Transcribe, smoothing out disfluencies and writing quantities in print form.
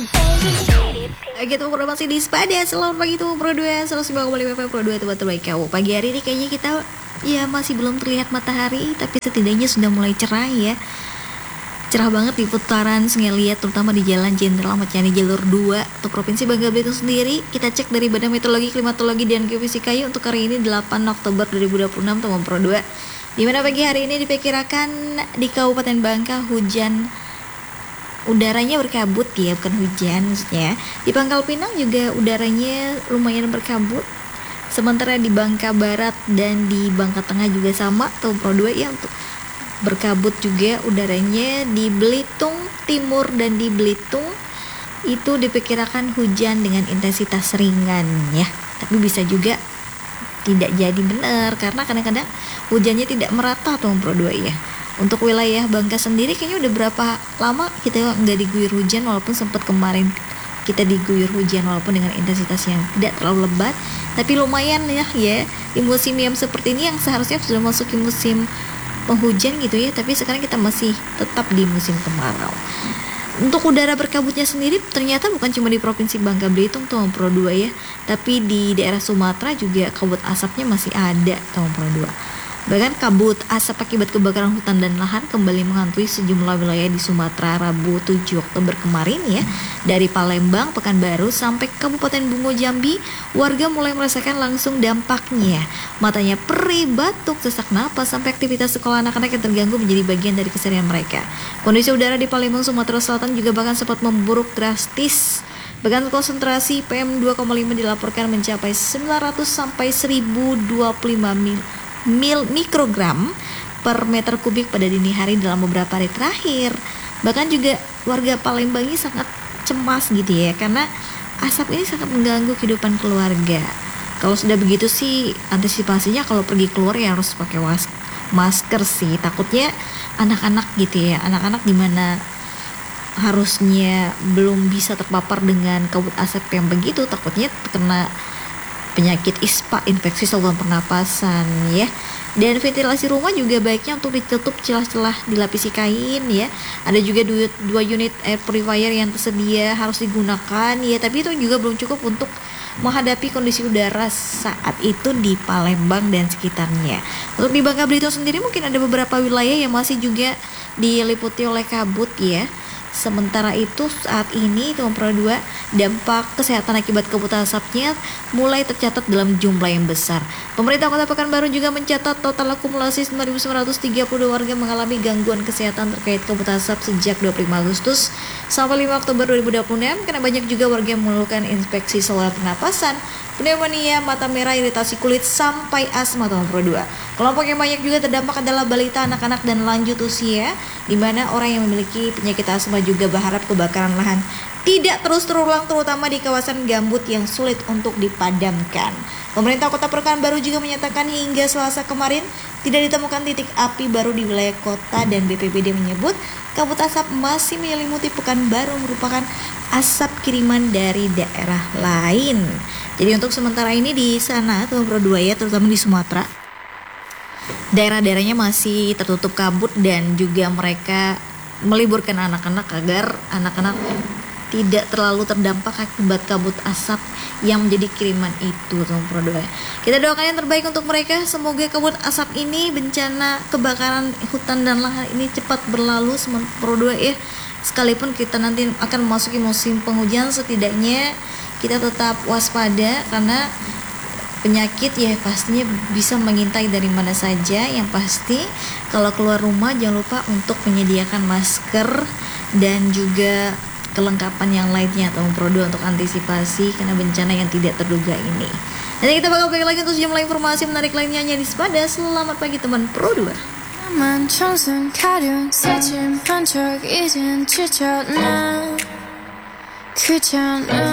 Oke, teman Pro masih di Spada. Selamat pagi teman Pro 2, 105,5 FM Pro 2, tempat terbaik kamu. Pagi hari ini kayaknya kita ya masih belum terlihat matahari, tapi setidaknya sudah mulai cerah ya. Cerah banget di putaran Sungai Liat, terutama di Jalan Jenderal Ahmad Yani jalur 2 untuk Provinsi Bangka Belitung sendiri. Kita cek dari Badan Meteorologi, Klimatologi, dan Geofisika untuk hari ini 8 Oktober 2026 teman Pro 2. Dimana pagi hari ini diperkirakan di Kabupaten Bangka hujan, udaranya berkabut ya, bukan hujan maksudnya. Di Pangkal Pinang juga udaranya lumayan berkabut. Sementara di Bangka Barat dan di Bangka Tengah juga sama teman Pro 2 ya, untuk berkabut juga udaranya. Di Belitung Timur dan di Belitung itu diperkirakan hujan dengan intensitas ringan ya, tapi bisa juga tidak jadi benar karena kadang-kadang hujannya tidak merata teman Pro 2 ya. Untuk wilayah Bangka sendiri kayaknya udah berapa lama kita nggak diguyur hujan, walaupun sempat kemarin kita diguyur hujan walaupun dengan intensitas yang tidak terlalu lebat, tapi lumayan ya di musim yang seperti ini yang seharusnya sudah masuki musim penghujan gitu ya, tapi sekarang kita masih tetap di musim kemarau. Untuk udara berkabutnya sendiri ternyata bukan cuma di Provinsi Bangka Belitung teman Pro 2 ya, tapi di daerah Sumatera juga kabut asapnya masih ada teman Pro 2. Bahkan kabut asap akibat kebakaran hutan dan lahan kembali menghantui sejumlah wilayah di Sumatera Rabu 7 Oktober kemarin ya. Dari Palembang, Pekanbaru sampai Kabupaten Bungo Jambi, warga mulai merasakan langsung dampaknya. Matanya perih, batuk, sesak napas, sampai aktivitas sekolah anak-anak yang terganggu menjadi bagian dari keseharian mereka. Kondisi udara di Palembang, Sumatera Selatan juga bahkan sempat memburuk drastis. Bahkan konsentrasi PM2,5 dilaporkan mencapai 900 sampai 1025 mikrogram per meter kubik pada dini hari dalam beberapa hari terakhir. Bahkan juga warga Palembang ini sangat cemas gitu ya, karena asap ini sangat mengganggu kehidupan keluarga. Kalau sudah begitu sih antisipasinya kalau pergi keluar ya harus pakai masker sih. Takutnya anak-anak gitu ya, anak-anak gimana harusnya belum bisa terpapar dengan kabut asap yang begitu, takutnya terkena penyakit ISPA, infeksi saluran pernapasan ya. Dan ventilasi rumah juga baiknya untuk ditutup celah-celah dilapisi kain ya. Ada juga 2 unit air purifier yang tersedia harus digunakan ya, tapi itu juga belum cukup untuk menghadapi kondisi udara saat itu di Palembang dan sekitarnya. Untuk di Bangka Belitung sendiri mungkin ada beberapa wilayah yang masih juga diliputi oleh kabut ya. Sementara itu saat ini teman Pro 2, dampak kesehatan akibat kabut asapnya mulai tercatat dalam jumlah yang besar. Pemerintah Kota Pekanbaru juga mencatat total akumulasi 9.932 warga mengalami gangguan kesehatan terkait kabut asap sejak 25 Agustus sampai 5 Oktober 2026, karena banyak juga warga yang mengeluhkan infeksi saluran pernapasan, pneumonia, mata merah, iritasi kulit, sampai asma teman Pro 2. Kelompok yang banyak juga terdampak adalah balita, anak-anak, dan lanjut usia, di mana orang yang memiliki penyakit asma juga berharap kebakaran lahan tidak terus terulang, terutama di kawasan gambut yang sulit untuk dipadamkan. Pemerintah Kota Pekanbaru juga menyatakan hingga Selasa kemarin tidak ditemukan titik api baru di wilayah kota, dan BPBD menyebut kabut asap masih menyelimuti Pekanbaru merupakan asap kiriman dari daerah lain. Jadi untuk sementara ini di sana teman Pro 2 ya, terutama di Sumatera, daerah-daerahnya masih tertutup kabut, dan juga mereka meliburkan anak-anak agar anak-anak tidak terlalu terdampak akibat kabut asap yang menjadi kiriman itu teman Pro 2. Kita doakan yang terbaik untuk mereka, semoga kabut asap ini, bencana kebakaran hutan dan lahan ini cepat berlalu teman Pro 2 ya. Sekalipun kita nanti akan memasuki musim penghujan, setidaknya kita tetap waspada karena penyakit ya pastinya bisa mengintai dari mana saja. Yang pasti kalau keluar rumah jangan lupa untuk menyediakan masker dan juga kelengkapan yang lainnya atau Pro 2 untuk antisipasi karena bencana yang tidak terduga ini. Nanti kita bakal balik lagi untuk sejumlah informasi menarik lainnya hanya di Spada. Selamat pagi teman Pro 2. 청순 가련 사진 반짝 이젠 지쳤나 그잖아